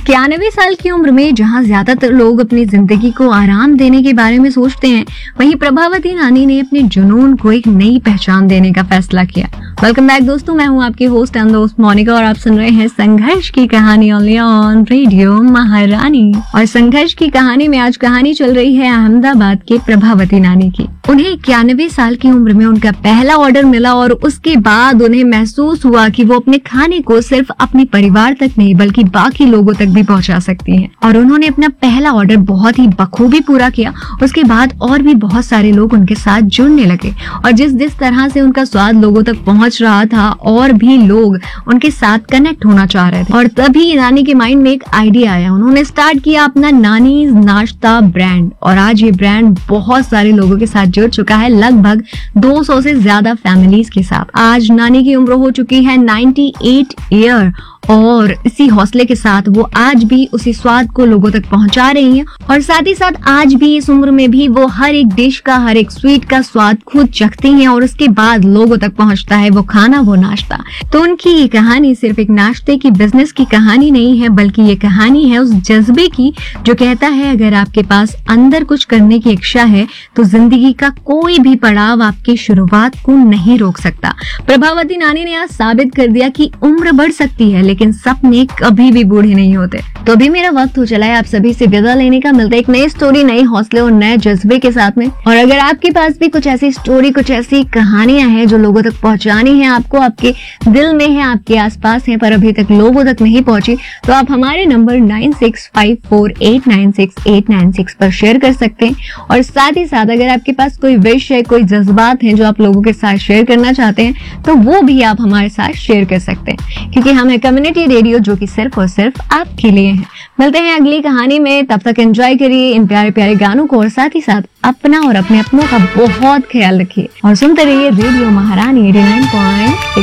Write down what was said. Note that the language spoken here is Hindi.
91 साल की उम्र में जहां ज्यादातर लोग अपनी जिंदगी को आराम देने के बारे में सोचते हैं, वहीं प्रभावती नानी ने अपने जुनून को एक नई पहचान देने का फैसला किया। वेलकम बैक दोस्तों, मैं हूं आपकी होस्ट एंड दोस्त मोनिका और आप सुन रहे हैं संघर्ष की कहानी ओनली ऑन रेडियो महारानी। और संघर्ष की कहानी में आज कहानी चल रही है अहमदाबाद के प्रभावती नानी की। उन्हें 91 साल की उम्र में उनका पहला ऑर्डर मिला और उसके बाद उन्हें महसूस हुआ कि वो अपने खाने को सिर्फ अपने परिवार तक नहीं बल्कि बाकी लोगों तक भी पहुंचा सकती हैं। और उन्होंने अपना पहला ऑर्डर बहुत ही बखूबी पूरा किया। उसके बाद और भी बहुत सारे लोग उनके साथ जुड़ने लगे और जिस तरह से उनका स्वाद लोगों तक पहुंच रहा था और भी लोग उनके साथ कनेक्ट होना चाह रहे थे। और तभी नानी के माइंड में एक आइडिया आया। उन्होंने स्टार्ट किया अपना नानीज नाश्ता ब्रांड और आज ये ब्रांड बहुत सारे लोगों के साथ जुड़ चुका है, लगभग 200 से ज्यादा फैमिलीज के साथ। आज नानी की उम्र हो चुकी है 98 ईयर और इसी हौसले के साथ वो आज भी उसी स्वाद को लोगों तक पहुंचा रही हैं और साथ ही साथ आज भी इस उम्र में भी वो हर एक डिश का, हर एक स्वीट का स्वाद खुद चखती हैं और उसके बाद लोगों तक पहुंचता है वो खाना, वो नाश्ता। तो उनकी ये कहानी सिर्फ एक नाश्ते की, बिजनेस की कहानी नहीं है, बल्कि ये कहानी है उस जज्बे की जो कहता है अगर आपके पास अंदर कुछ करने की इच्छा है तो जिंदगी का कोई भी पड़ाव आपकी शुरुआत को नहीं रोक सकता। प्रभावती नानी ने आज साबित कर दिया कि उम्र बढ़ सकती है लेकिन सपने कभी भी बूढ़े नहीं होते। तो अभी मेरा वक्त हो चला है आप सभी से विदा लेने का। मिलते एक नई स्टोरी, नए हौसले और नए जज्बे के साथ में। और अगर आपके पास भी कुछ ऐसी स्टोरी, कुछ ऐसी कहानियां हैं जो लोगों तक पहुंचानी है, आपको आपके दिल में है, आपके आसपास है पर अभी तक लोगों तक नहीं पहुंची, तो आप हमारे नंबर 9654896896 पर शेयर कर सकते हैं। और साथ ही साथ अगर आपके पास कोई विश है, कोई जज्बात है जो आप लोगों के साथ शेयर करना चाहते हैं, तो वो भी आप हमारे साथ शेयर कर सकते हैं, क्योंकि हम एक कम्युनिटी रेडियो जो कि सिर्फ और सिर्फ आपके लिए है। मिलते हैं अगली कहानी में, तब तक एंजॉय करिए इन प्यारे प्यारे गानों को और साथ ही साथ अपना और अपने अपनों का बहुत ख्याल रखिए और सुनते रहिए रेडियो महारानी 89.6।